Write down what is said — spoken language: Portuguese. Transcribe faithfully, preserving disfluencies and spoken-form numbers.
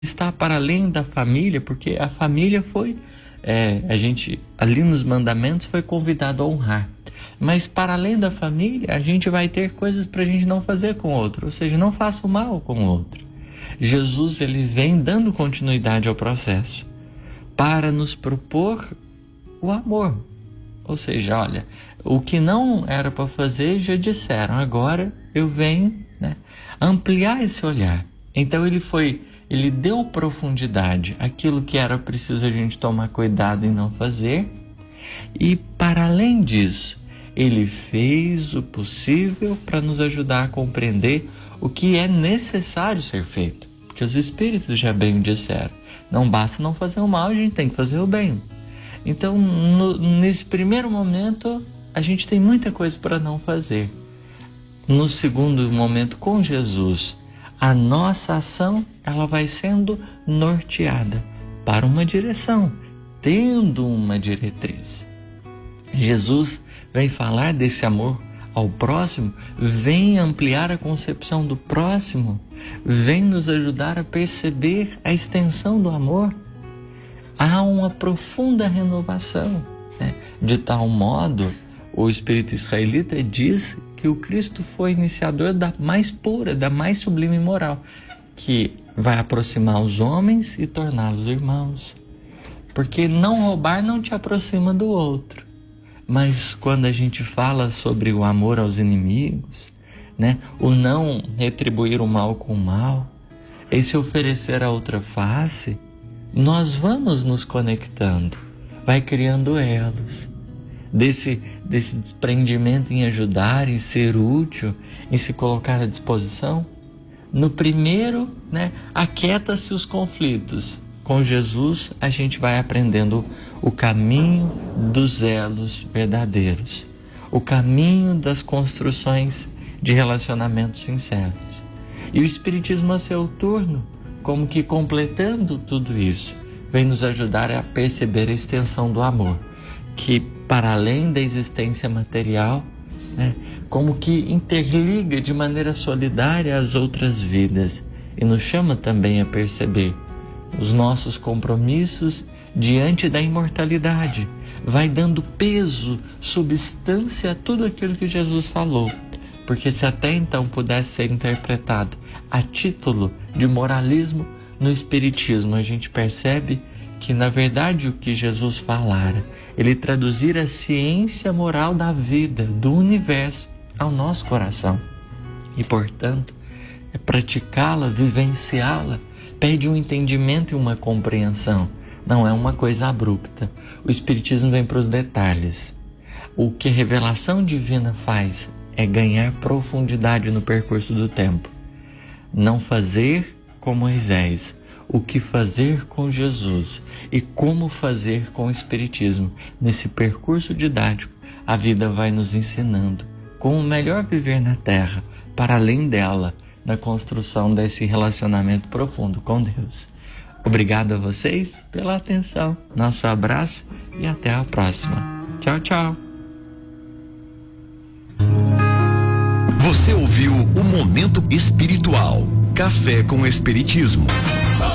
está para além da família, porque a família foi, é, a gente ali nos mandamentos foi convidado a honrar. Mas para além da família, a gente vai ter coisas para a gente não fazer com o outro, ou seja, não faça o mal com o outro. Jesus, ele vem dando continuidade ao processo para nos propor o amor. Ou seja, olha, o que não era para fazer já disseram, agora eu venho, né, ampliar esse olhar. Então ele foi, ele deu profundidade àquilo que era preciso a gente tomar cuidado em não fazer, e para além disso, ele fez o possível para nos ajudar a compreender o que é necessário ser feito, porque os Espíritos já bem o disseram, não basta não fazer o mal, a gente tem que fazer o bem. Então, no, nesse primeiro momento, a gente tem muita coisa para não fazer. No segundo momento, com Jesus, a nossa ação, ela vai sendo norteada para uma direção, tendo uma diretriz. Jesus vem falar desse amor ao próximo, vem ampliar a concepção do próximo, vem nos ajudar a perceber a extensão do amor. Há uma profunda renovação, né? De tal modo, o espírito israelita diz que o Cristo foi iniciador da mais pura, da mais sublime moral, que vai aproximar os homens e torná-los irmãos. Porque não roubar não te aproxima do outro. Mas quando a gente fala sobre o amor aos inimigos, né? O não retribuir o mal com o mal, esse oferecer a outra face, nós vamos nos conectando, vai criando elos, desse, desse desprendimento em ajudar, em ser útil, em se colocar à disposição. No primeiro, né, aquieta-se os conflitos. Com Jesus, a gente vai aprendendo o caminho dos elos verdadeiros, o caminho das construções de relacionamentos sinceros. E o Espiritismo, a seu turno, como que completando tudo isso, vem nos ajudar a perceber a extensão do amor, que para além da existência material, né, como que interliga de maneira solidária as outras vidas e nos chama também a perceber os nossos compromissos diante da imortalidade, vai dando peso, substância a tudo aquilo que Jesus falou. Porque se até então pudesse ser interpretado a título de moralismo, no Espiritismo a gente percebe que, na verdade, o que Jesus falara, ele traduzir a ciência moral da vida, do universo, ao nosso coração. E, portanto, é praticá-la, vivenciá-la, pede um entendimento e uma compreensão. Não é uma coisa abrupta. O Espiritismo vem para os detalhes. O que a revelação divina faz é ganhar profundidade no percurso do tempo. Não fazer com Moisés, o que fazer com Jesus e como fazer com o Espiritismo. Nesse percurso didático, a vida vai nos ensinando como melhor viver na Terra, para além dela, na construção desse relacionamento profundo com Deus. Obrigado a vocês pela atenção. Nosso abraço e até a próxima. Tchau, tchau. Você ouviu o Momento Espiritual, Café com Espiritismo.